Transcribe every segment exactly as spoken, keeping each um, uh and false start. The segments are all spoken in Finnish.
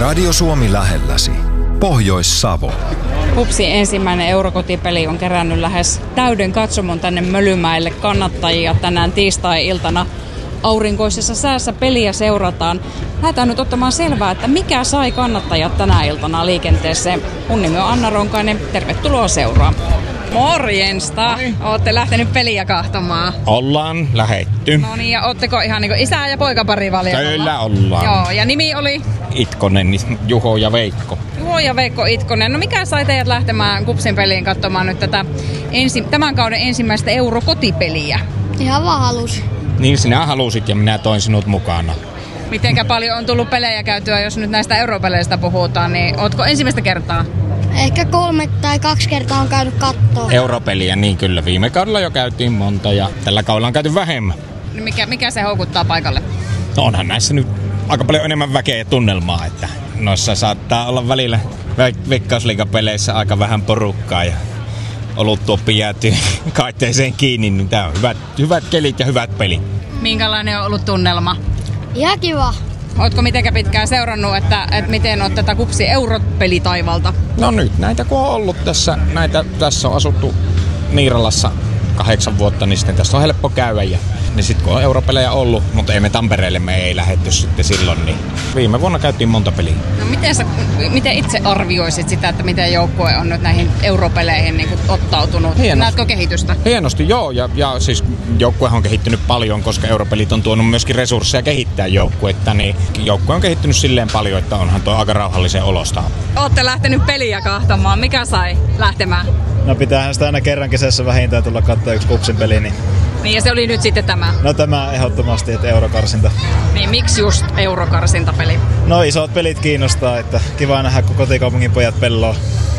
Radio Suomi lähelläsi. Pohjois-Savo. KuPSin ensimmäinen eurokotipeli on kerännyt lähes täyden katsomon tänne Mölymäelle kannattajia tänään tiistai-iltana. Aurinkoisessa säässä peliä seurataan. Lähdetään nyt ottamaan selvää, että mikä sai kannattajat tänä iltana liikenteeseen. Mun nimi on Anna Ronkainen. Tervetuloa seuraan. Morjensta! Ootte lähtenyt peliä kahtomaan. Ollaan lähetty. No niin, ja ootteko ihan niinku isä ja poikapari valiolla? Kyllä ollaan. Joo, ja nimi oli? Itkonen, Juho ja Veikko. Juho ja Veikko Itkonen. No mikä sai teidät lähtemään KuPSin peliin katsomaan nyt tätä ensi, tämän kauden ensimmäistä eurokotipeliä? Ihan vaan halus. Niin sinä halusit ja minä toin sinut mukana. Mitenkä paljon on tullut pelejä käytyä, jos nyt näistä europeleistä puhutaan, niin ootko ensimmäistä kertaa? Ehkä kolme tai kaksi kertaa on käynyt kattoo. Europeliä, niin kyllä. Viime kaudella jo käytiin monta ja tällä kaudella on käyty vähemmän. Mikä, mikä se houkuttaa paikalle? No onhan näissä nyt aika paljon enemmän väkeä ja tunnelmaa, että noissa saattaa olla välillä Veikkausliigapeleissä aika vähän porukkaa ja oluttuoppi jäätyy kaitteeseen kiinni, niin tää on hyvät, hyvät kelit ja hyvät pelit. Minkälainen on ollut tunnelma? Ihan kiva. Ootko mitenkään pitkään seurannut, että, että miten on tätä KuPSin europelitaivalta? No nyt näitä kun on ollut tässä, näitä, tässä on asuttu Niiralassa kahdeksan vuotta, niin sitten tässä on helppo käydä. Ja, niin sitten kun on europelejä ollut, mutta ei me Tampereelle me ei lähdetty sitten silloin, niin viime vuonna käytiin monta peliä. No miten, sä, miten itse arvioisit sitä, että miten joukkue on nyt näihin europeleihin niin kuin ottautunut? Hienosti. Näetkö kehitystä? Hienosti, joo. Ja, ja siis joukkuehan on kehittynyt paljon, koska europelit on tuonut myöskin resursseja kehittää joukkuetta. Niin joukkue on kehittynyt silleen paljon, että onhan tuo aika rauhallisen olosta. Ootte lähtenyt peliä kahtamaan. Mikä sai lähtemään? No pitäähän sitä aina kerran kesässä vähintään tulla katsoa yksi KuPSin peli. Niin... niin ja se oli nyt sitten tämä? No tämä ehdottomasti, että eurokarsinta. Niin miksi just eurokarsintapeli? No isot pelit kiinnostaa, että kiva nähdä kun kotikaupungin pojat peloo.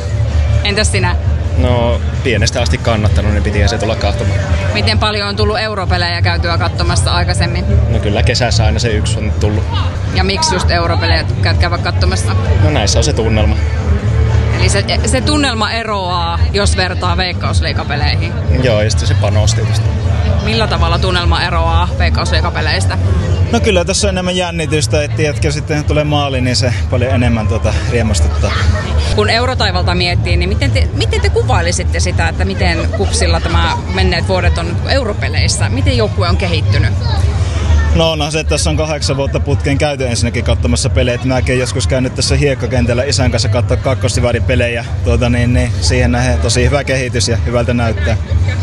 Entäs sinä? No pienestä asti kannattanut, niin pitihän se tulla katsomaan. Miten paljon on tullut europelejä käytyä katsomassa aikaisemmin? No kyllä kesässä aina se yksi on tullut. Ja miksi just europelejä käyt käydä katsomassa? No näissä on se tunnelma. Eli se, se tunnelma eroaa, jos vertaa Veikkausliigapeleihin? Joo, ja sitten se panos tietysti. Millä tavalla tunnelma eroaa Veikkausliigapeleistä? No kyllä tässä on enemmän jännitystä, että jätkä sitten tulee maali, niin se paljon enemmän tuota riemastuttaa. Kun eurotaivalta miettii, niin miten te, miten te kuvailisitte sitä, että miten KuPSilla tämä menneet vuodet on europeleissä? Miten joukkue on kehittynyt? No onhan se, että tässä on kahdeksan vuotta putkeen käyty ensinnäkin katsomassa pelejä. Mäkin joskus käynyt tässä hiekkakentällä isän kanssa katsoa kakkosdivarin pelejä. Tuota, niin, niin, siihen nähden tosi hyvä kehitys ja hyvältä näyttää.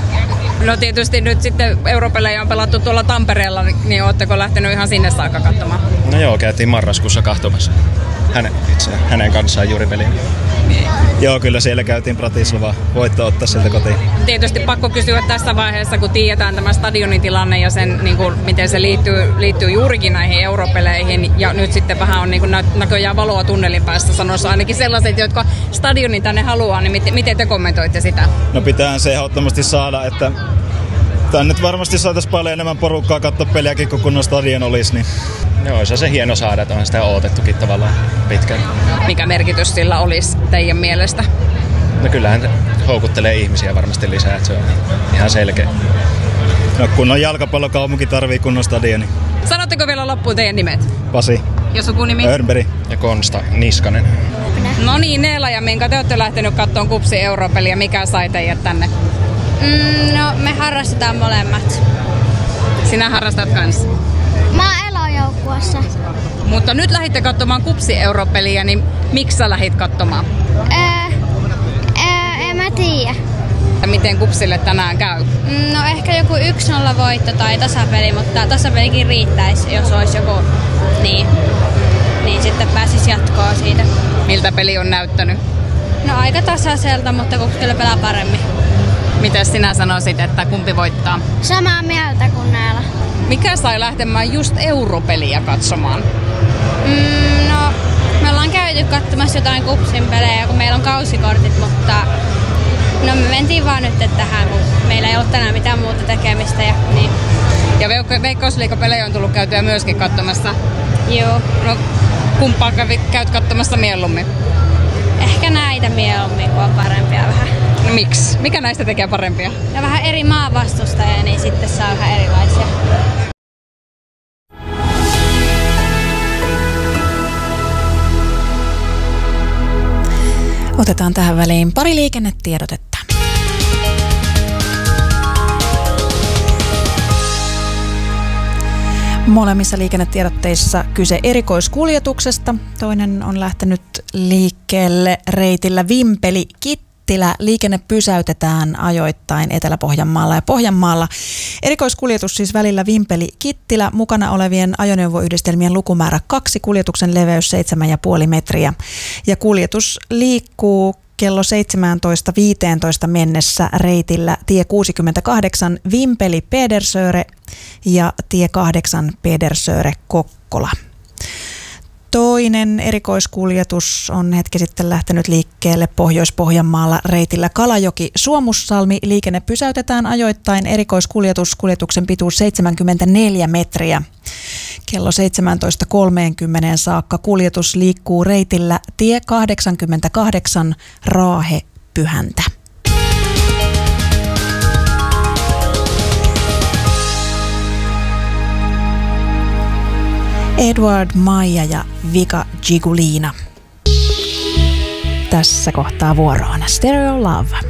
No tietysti nyt sitten europelejä on pelattu tuolla Tampereella, niin ootteko lähtenyt ihan sinne saakka katsomaan? No joo, käytiin marraskuussa katsomassa. Hänen, itse, hänen kanssaan juuri peliin. Niin. Joo, kyllä siellä käytiin Bratislava voitto ottaa sieltä kotiin. Tietysti pakko kysyä tässä vaiheessa, kun tiedetään tämä stadionin tilanne ja sen, niin kuin, miten se liittyy, liittyy juurikin näihin europeleihin. Ja nyt sitten vähän on niin kuin, näköjään valoa tunnelin päästä sanoissa ainakin sellaiset, jotka stadionin tänne haluaa. Niin miten, miten te kommentoitte sitä? No pitää se ehdottomasti saada, että tänne nyt varmasti saataisiin paljon enemmän porukkaa katsoa peliäkin, kun kunnon stadion olisi. Niin. Joo, se on se hieno saada, että on sitä odotettukin tavallaan pitkään. Mikä merkitys sillä olisi teidän mielestä? No kyllähän se houkuttelee ihmisiä varmasti lisää, että se on ihan selkeä. No kunnon jalkapallokaupunki tarvii kunnon stadioni. Sanotteko vielä loppuun teidän nimet? Pasi. Ja sukunimi? Örnberg. Ja Konsta Niskanen. No niin, Neela ja Minka, te olette lähtenyt katsomaan KuPSin europeliä. Mikä sai teidät tänne? Mm, no me harrastetaan molemmat. Sinä harrastat kanssa? Mä oon elojoukkuessa. Mutta nyt lähditte katsomaan KuPSin europeliä, niin miksi sä lähdit katsomaan? Ää, ää, en mä tiedä. Miten KuPSille tänään käy? No ehkä joku yksi nolla voitto tai tasapeli, mutta tasapelikin riittäisi, jos olisi joku niin. Niin sitten pääsisi jatkoon siitä. Miltä peli on näyttänyt? No aika tasaiselta, mutta KuPS kyllä pelaa paremmin. Miten sinä sanoisit, että kumpi voittaa? Samaa mieltä kuin näillä. Mikä sai lähtemään just europeliä katsomaan? Mm, no, me ollaan käyty katsomassa jotain KuPSin pelejä, kun meillä on kausikortit, mutta no me mentiin vaan nyt tähän, kun meillä ei ollut tänään mitään muuta tekemistä. Ja, niin. ja Veikkausliigapelejä on tullut käytyä myöskin katsomassa. Joo. No, kumpaa käyt katsomassa mieluummin? Ehkä näitä mieluummin, kun on parempia vähän. No miksi? Mikä näistä tekee parempia? Ja vähän eri maan vastustajia, niin sitten saa vähän erilaisia. Otetaan tähän väliin pari liikennetiedotetta. Molemmissa liikennetiedotteissa kyse erikoiskuljetuksesta. Toinen on lähtenyt liikkeelle reitillä Vimpeli-Kittilä. Liikenne pysäytetään ajoittain Etelä-Pohjanmaalla ja Pohjanmaalla. Erikoiskuljetus siis välillä Vimpeli-Kittilä. Mukana olevien ajoneuvoyhdistelmien lukumäärä kaksi, kuljetuksen leveys seitsemän pilkku viisi metriä. Ja kuljetus liikkuu kello seitsemäntoista viisitoista mennessä reitillä tie kuusikymmentäkahdeksan Vimpeli-Pedersöre ja tie kahdeksan Pedersöre-Kokkola. Toinen erikoiskuljetus on hetki sitten lähtenyt liikkeelle Pohjois-Pohjanmaalla reitillä Kalajoki-Suomussalmi. Liikenne pysäytetään ajoittain. Erikoiskuljetus, kuljetuksen pituus seitsemänkymmentäneljä metriä. Kello seitsemäntoista kolmekymmentä saakka kuljetus liikkuu reitillä tie kahdeksankymmentäkahdeksan Raahe-Pyhäntä. Edward Maija ja Vika Gigulina. Tässä kohtaa vuoroon Stereo Love.